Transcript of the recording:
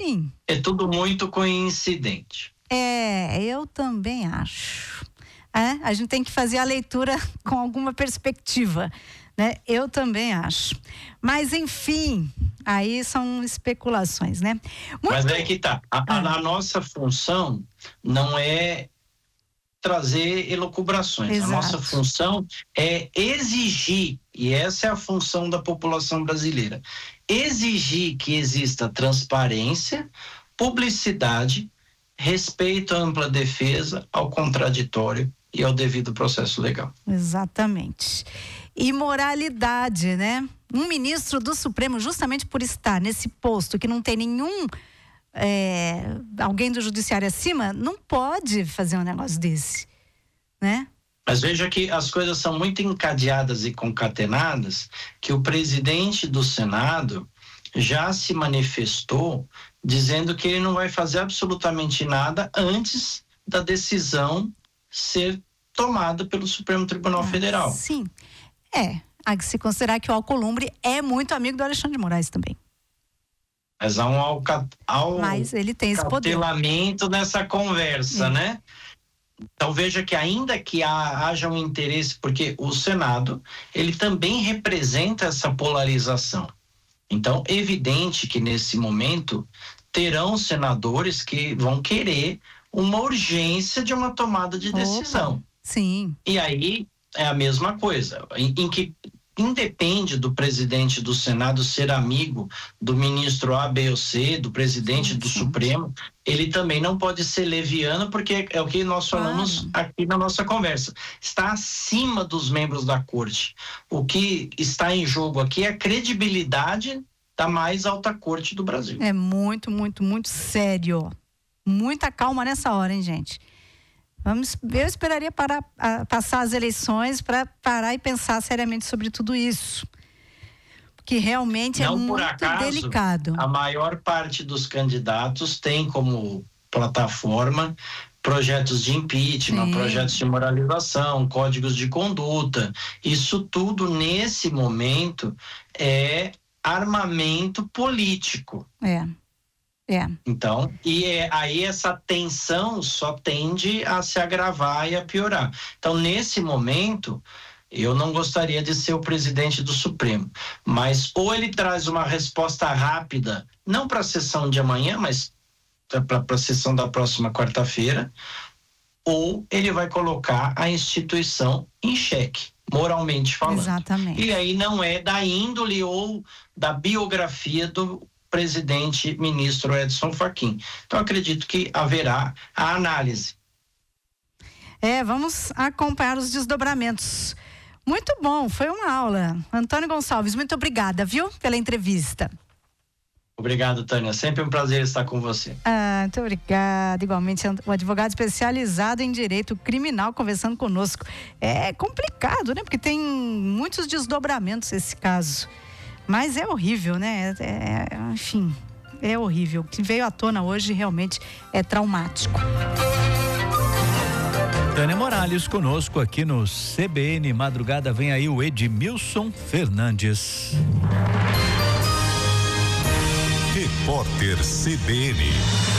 enfim. É tudo muito coincidente. Eu também acho. A gente tem que fazer a leitura com alguma perspectiva, né? Eu também acho. Mas, enfim, aí são especulações, né? Mas é que tá. A nossa função não é trazer elucubrações. Exato. A nossa função é exigir, e essa é a função da população brasileira, exigir que exista transparência, publicidade, respeito à ampla defesa, ao contraditório e ao devido processo legal. Exatamente. E moralidade, né? Um ministro do Supremo, justamente por estar nesse posto que não tem nenhum alguém do judiciário acima, não pode fazer um negócio desse, né? Mas veja que as coisas são muito encadeadas e concatenadas, que o presidente do Senado já se manifestou dizendo que ele não vai fazer absolutamente nada antes da decisão ser tomada pelo Supremo Tribunal Federal. Sim. Há que se considerar que o Alcolumbre é muito amigo do Alexandre de Moraes também. Mas há Mas ele tem esse poder. Cautelamento nessa conversa, né? Então veja que ainda que haja um interesse, porque o Senado, ele também representa essa polarização. Então, evidente que nesse momento terão senadores que vão querer uma urgência de uma tomada de decisão. Sim. E aí é a mesma coisa, em que independe do presidente do Senado ser amigo do ministro A, B ou C, do presidente do Supremo, ele também não pode ser leviano, porque é o que nós falamos aqui na nossa conversa. Está acima dos membros da corte. O que está em jogo aqui é a credibilidade da mais alta corte do Brasil. É muito, muito, muito sério. Muita calma nessa hora, hein, gente? Eu esperaria passar as eleições para parar e pensar seriamente sobre tudo isso. Porque realmente não, é muito por acaso, delicado. A maior parte dos candidatos tem como plataforma projetos de impeachment, projetos de moralização, códigos de conduta. Isso tudo, nesse momento, é armamento político. Então, aí essa tensão só tende a se agravar e a piorar. Então, nesse momento, eu não gostaria de ser o presidente do Supremo, mas ou ele traz uma resposta rápida, não para a sessão de amanhã, mas para a sessão da próxima quarta-feira, ou ele vai colocar a instituição em xeque, moralmente falando. Exatamente. E aí não é da índole ou da biografia do presidente ministro Edson Fachin. Então acredito que haverá a análise. Vamos acompanhar os desdobramentos. Muito bom, foi uma aula. Antônio Gonçalves, muito obrigada, viu, pela entrevista. Obrigado, Tânia. Sempre um prazer estar com você. Muito obrigada. Igualmente, o advogado especializado em direito criminal conversando conosco. É complicado, né? Porque tem muitos desdobramentos esse caso. Mas é horrível, né? Enfim, é horrível. O que veio à tona hoje realmente é traumático. Tânia Morales conosco aqui no CBN Madrugada. Vem aí o Edmilson Fernandes. Repórter CBN.